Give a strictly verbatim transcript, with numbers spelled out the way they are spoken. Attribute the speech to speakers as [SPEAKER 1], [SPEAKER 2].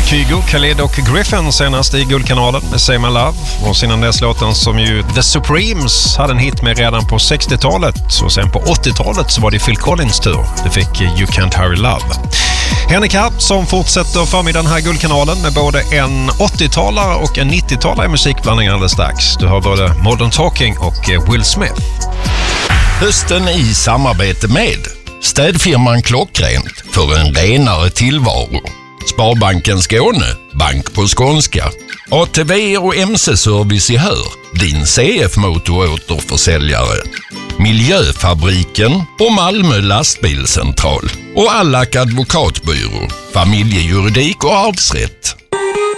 [SPEAKER 1] Kygo, Khalid och Griffin senast i Guldkanalen med Say My Love. Och sedan dess låten som ju The Supremes hade en hit med redan på sextiotalet. Och sen på åttiotalet så var det Phil Collins tur. Det fick You Can't Hurry Love. Henrika som fortsätter förmiddagen här i Guldkanalen med både en åttiotalare och en nittiotalare i musikblandningen alldeles strax. Du har både Modern Talking och Will Smith.
[SPEAKER 2] Hösten i samarbete med städfirman Klockrent för en renare tillvaro. Sparbanken Skåne, bank på skånska. A T V och M C-service i Hör, din C F-motoråterförsäljare. Miljöfabriken och Malmö lastbilscentral. Och Allak advokatbyrå, familjejuridik och arvsrätt.